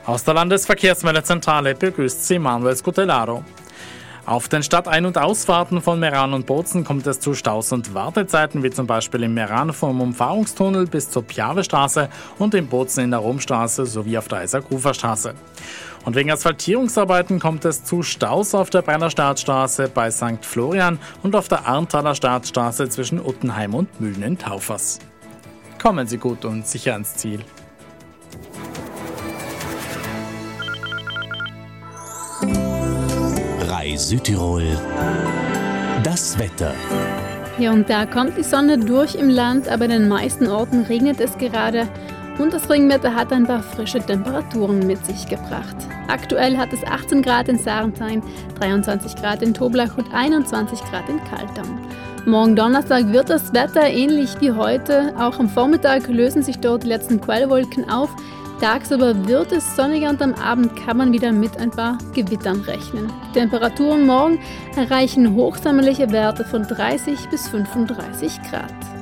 Aus der Landesverkehrsmeldezentrale begrüßt Sie Manuel Scutellaro. Auf den Stadtein- und Ausfahrten von Meran und Bozen kommt es zu Staus und Wartezeiten, wie zum Beispiel im Meran vom Umfahrungstunnel bis zur Piavestraße und in Bozen in der Romstraße sowie auf der Eisakuferstraße. Und wegen Asphaltierungsarbeiten kommt es zu Staus auf der Brenner Startstraße bei St. Florian und auf der Arntaler Startstraße zwischen Uttenheim und Mühlen in Taufers. Kommen Sie gut und sicher ans Ziel. Südtirol. Das Wetter. Hier und da kommt die Sonne durch im Land, aber in den meisten Orten regnet es gerade und das Regenwetter hat ein paar frische Temperaturen mit sich gebracht. Aktuell hat es 18 Grad in Sarnthein, 23 Grad in Toblach und 21 Grad in Kaltern. Morgen Donnerstag wird das Wetter ähnlich wie heute. Auch am Vormittag lösen sich dort die letzten Quellwolken auf. Tagsüber wird es sonniger und am Abend kann man wieder mit ein paar Gewittern rechnen. Die Temperaturen morgen erreichen hochsommerliche Werte von 30 bis 35 Grad.